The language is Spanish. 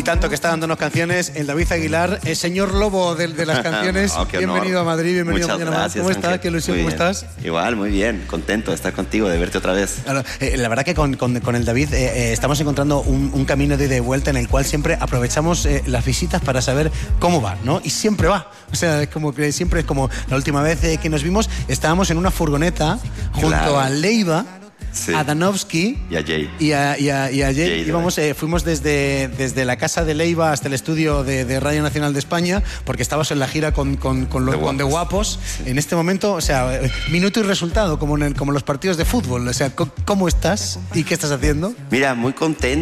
tanto que está dándonos canciones, el David Aguilar, el señor lobo de las canciones. Oh, qué bienvenido honor. a Madrid, bienvenido Muchas a Mañana gracias, Más. ¿Cómo estás? Ángel. Qué ilusión, Muy ¿cómo bien. estás? Igual, muy bien, contento de estar contigo, de verte otra vez. La verdad que con el David estamos encontrando un camino de ida y vuelta en el cual siempre aprovechamos las visitas para saber cómo va, ¿no? Y siempre va. O sea, es como que siempre es como la última vez que nos vimos, estábamos en una furgoneta junto Claro. a Leiva, Sí. a Danovsky Y a Jay. y a Jay. Jay, Íbamos, fuimos desde la casa de Leiva hasta el estudio de Radio Nacional de España, porque estabas en la gira con The Guapos. Sí. En este momento, o sea, minuto y resultado, como los partidos de fútbol. O sea, ¿cómo estás y qué estás haciendo? Mira, muy contento.